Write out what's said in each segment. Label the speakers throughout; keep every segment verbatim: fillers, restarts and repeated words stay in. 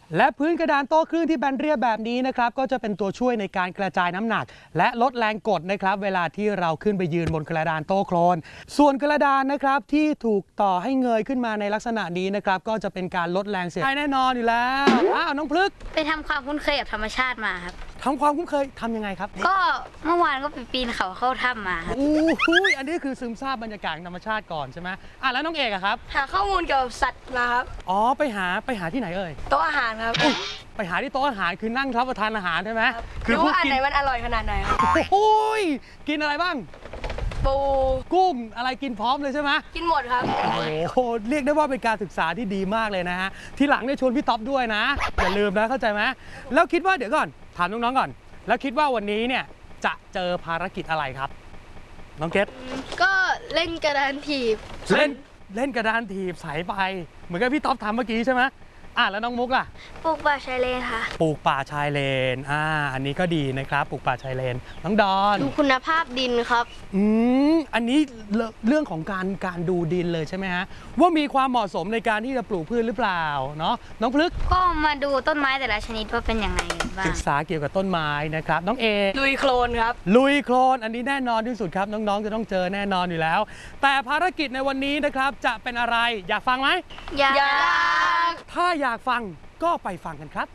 Speaker 1: และพื้นกระดานโต้คลื่นที่แบนเรียบแบบนี้นะครับก็จะเป็นตัวช่วยในการกระจายน้ำหนักและลดแรงกดนะครับเวลาที่เราขึ้นไปยืนบนกระดานโต้โคลนส่วนกระดานนะครับที่ถูกต่อให้เงยขึ้นมาในลักษณะนี้นะครับก็จะเป็นการลดแรงเสียดทายแน่นอนอยู่แล้วอ้าวน้องพลึก
Speaker 2: ไปทำความคุ้นเคยกับธรรมชาติมาครับ
Speaker 1: ทำความคุ้นเคยทำยังไงครับ
Speaker 2: ก็เมื่อวานก็ไปปีนเขาเข้าถ้ำมา
Speaker 1: อู้ยอันนี้คือซึมซาบบรรยากาศธรรมชาติก่อนใช่ไหมอ่ะแล้วน้องเอกอะครับ
Speaker 3: หาข้อมูลเกี่ยวกับสัตว์มาครับ
Speaker 1: อ๋อไปหาไปหาที่ไหนเอ่ย
Speaker 3: โต๊ะอาหารครับ
Speaker 1: ไปหาที่โต๊ะอาหารคือนั่งรับประทานอาหารใช่ไหม
Speaker 3: คือว่าอันไหนมันอร่อยขนาดไหนครับ
Speaker 1: โอ้ยกินอะไรบ้าง
Speaker 3: ปู
Speaker 1: กุ้งอะไรกินพร้อมเลยใช่ไหม
Speaker 3: กินหมดครับ
Speaker 1: โอ้โหเรียกได้ว่าเป็นการศึกษาที่ดีมากเลยนะฮะทีหลังเนี่ยชวนพี่ท็อปด้วยนะอย่าลืมนะเข้าใจไหมแล้วคิดว่าเดี๋ยวก่อนถามน้องๆก่อนแล้วคิดว่าวันนี้เนี่ยจะเจอภารกิจอะไรครับน้องเกต
Speaker 3: ก็เล่นกระดานถีบ
Speaker 1: เล่นเล่นกระดานถีบสายไปเหมือนกับพี่ท็อปทำเมื่อกี้ใช่ไหมอ่ะแล้วน้องมุกล่ะ
Speaker 2: ปลูกป่าชายเลนค่ะ
Speaker 1: ปลูกป่าชายเลนอ่าอันนี้ก็ดีนะครับปลูกป่าชายเลนน้องดอน
Speaker 3: ดูคุณภาพดินครับ
Speaker 1: อืมอันนี้เรื่องของการการดูดินเลยใช่ไหมฮะว่ามีความเหมาะสมในการที่จะปลูกพืชหรือเปล่าเนาะน้องพลึก
Speaker 2: ก็มาดูต้นไม้แต่ละชนิดว่าเป็นยังไงบ้าง
Speaker 1: ศึกษาเกี่ยวกับต้นไม้นะครับน้องเอ
Speaker 3: ลุยโคลนครับ
Speaker 1: ลุยโคลนอันนี้แน่นอนที่สุดครับน้องๆจะต้องเจอแน่นอนอยู่แล้วแต่ภารกิจในวันนี้นะครับจะเป็นอะไรอยากฟังไหม
Speaker 2: อยาก
Speaker 1: ถ้าอยากฟังก็ไปฟังกันครับ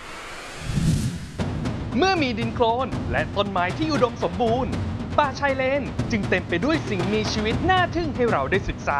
Speaker 4: เมื่อมีดินโคลนและต้นไม้ที่อุดมสมบูรณ์ป่าชายเลนจึงเต็มไปด้วยสิ่งมีชีวิตน่าทึ่งให้เราได้ศึกษา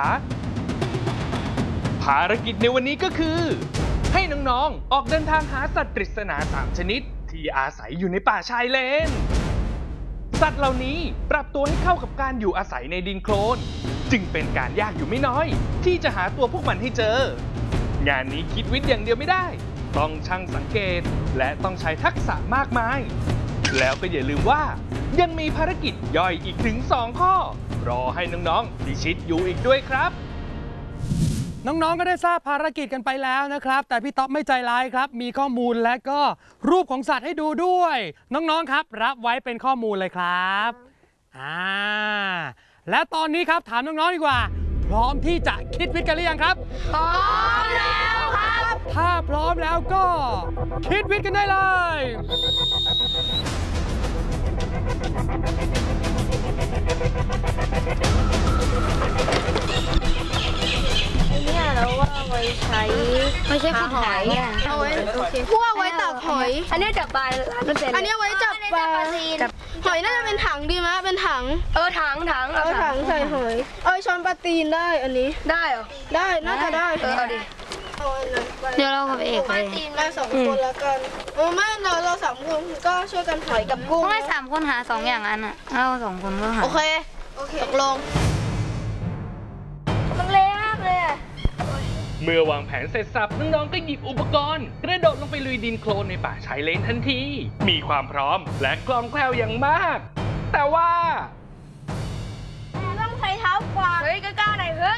Speaker 4: ภารกิจในวันนี้ก็คือให้น้องๆออกเดินทางหาสัตว์ปริศนาสามชนิดที่อาศัยอยู่ในป่าชายเลนสัตว์เหล่านี้ปรับตัวให้เข้ากับการอยู่อาศัยในดินโคลนจึงเป็นการยากอยู่ไม่น้อยที่จะหาตัวพวกมันให้เจองานนี้คิดวิทย์อย่างเดียวไม่ได้ต้องช่างสังเกตและต้องใช้ทักษะมากมายแล้วก็อย่าลืมว่ายังมีภารกิจย่อยอีกถึงสองข้อรอให้น้องๆพิชิตอยู่อีกด้วยครับ
Speaker 1: น้องๆก็ได้ทราบภารกิจกันไปแล้วนะครับแต่พี่ต๊อบไม่ใจร้ายครับมีข้อมูลและก็รูปของสัตว์ให้ดูด้วยน้องๆครับรับไว้เป็นข้อมูลเลยครับอ่าและตอนนี้ครับถามน้องๆดีกว่าพร้อมที่จะคิดวิทย์กันหรือยังครับ
Speaker 3: พร้อมแล้วครับ
Speaker 1: ถ้าพร้อมแล้วก็คิดวิทย์กันได้เลย
Speaker 3: เนี่ยแล้วว่าไว้ใช้
Speaker 2: ไม่ใช่ขุดหอยอ่ะ
Speaker 3: เอาไว้พวกไว้ตักหอยอันนี้จับปลาอันนี้ไว้จับปลาหอยน่าจะเป็นถังดีไหมเป็นถังเออถังถังเอาถังใส่หอยเอาช้อนปลาตีนได้อันนี้ได้เหรอได้น่าจะได้เออเอาดิ
Speaker 2: เดี๋ยวเรากับเอกไป
Speaker 3: มาสองคนแล้วกันโอ้ไม่เราเราสามคนก็ช่วยกันหอยกับกุ้ง
Speaker 2: ไม่สามคนหาสองอย่างอันอ่ะเราสองคนก็หา
Speaker 3: โอเคโอเคตกลงมันเละมากเลย
Speaker 4: เมื่อวางแผนเสร็จสับน้องๆก็หยิบอุปกรณ์กระโดดลงไปลุยดินโคลนในป่าชายเลนทันทีมีความพร้อมและคล่องแคล่วอย่างมากแต่ว่า
Speaker 3: ต้องใช้เท้ากวาดเฮ้ยกล้าหน่อยเฮ้ย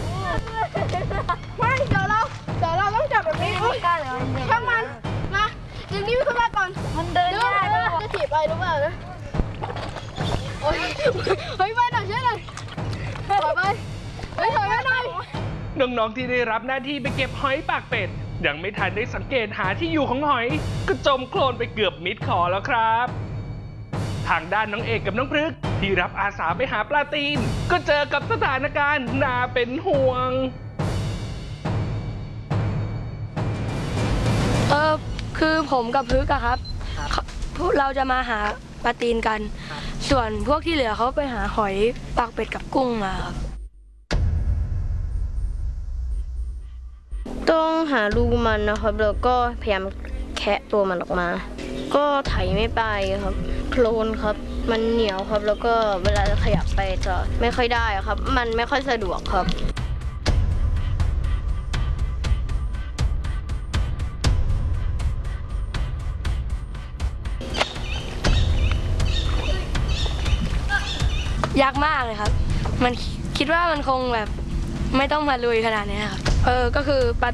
Speaker 3: ไม่เดี๋ยวเราเดี๋ยวเราต้องจับแบบนี้กล้าเลยช่างมันมาอย่างนี้ขึ้นมาก่อน
Speaker 2: มันเดินยาก
Speaker 3: จะถีบไปหรือเปล่านะโอ้ยเฮ้ยไปหน่อยช่วยหน่อยถอยไปเฮ้ยถอยไปหน่อย
Speaker 4: น้องๆที่ได้รับหน้าที่ไปเก็บหอยปากเป็ดยังไม่ทันได้สังเกตหาที่อยู่ของหอยก็จมโคลนไปเกือบมิดคอแล้วครับทางด้านน้องเอกกับน้องพฤกษ์ที่รับอาสาไปหาปลาตีนก็เจอกับสถานการณ์น่าเป็นห่วง
Speaker 3: เออคือผมกับพฤกษ์อะครับพวกเราจะมาหาปลาตีนกันส่วนพวกที่เหลือเขาไปหาหอยปากเป็ดกับกุ้งมาครับต้องหารูมันนะครับแล้วก็พยายามแคะตัวมันออกมาก็ไถไม่ไปครับโคลนครับมันเหนียวครับแล้วก็เวลาจะขยับไปจะไม่ค่อยได้ครับมันไม่ค่อยสะดวกครับยากมากเลยครับมันคิดว่ามันคงแบบไม่ต้องมาลุยขนาดนี้ครับเออก็คือปลา